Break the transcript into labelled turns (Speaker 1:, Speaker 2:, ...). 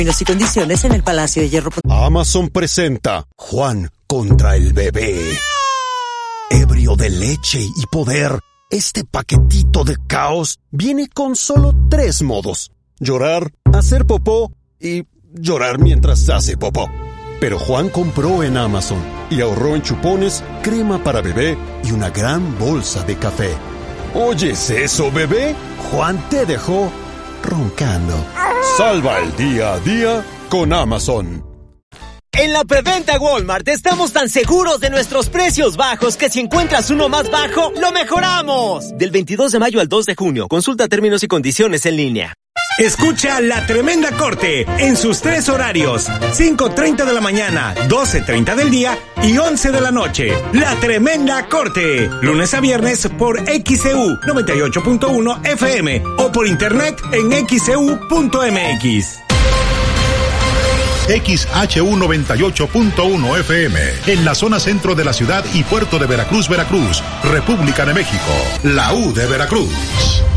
Speaker 1: Y condiciones en el Palacio de Hierro.
Speaker 2: Amazon presenta Juan contra el bebé. Ebrio de leche y poder, este paquetito de caos viene con solo 3 modos: llorar, hacer popó y llorar mientras hace popó. Pero Juan compró en Amazon y ahorró en chupones, crema para bebé y una gran bolsa de café. ¿Oyes eso, bebé? Juan te dejó roncando. Salva el día a día con Amazon.
Speaker 3: En la preventa Walmart estamos tan seguros de nuestros precios bajos que si encuentras uno más bajo, ¡lo mejoramos! Del 22 de mayo al 2 de junio. Consulta términos y condiciones en línea.
Speaker 4: Escucha La Tremenda Corte en sus 3 horarios: 5:30 de la mañana, 12:30 del día y 11 de la noche. La Tremenda Corte, lunes a viernes por XEU 98.1 FM o por internet en XEU.mx.
Speaker 5: XHU 98.1 FM, en la zona centro de la ciudad y puerto de Veracruz, Veracruz, República de México, la U de Veracruz.